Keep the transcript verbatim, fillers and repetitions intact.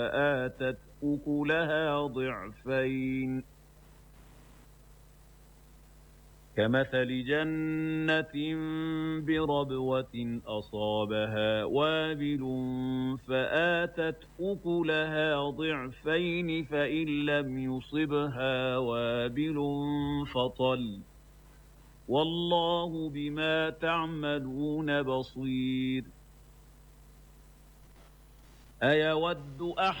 فآتت أكلها ضعفين كمثل جنة بربوة أصابها وابل فآتت أكلها ضعفين فإن لم يصبها وابل فطل والله بما تعملون بصير أيود أحد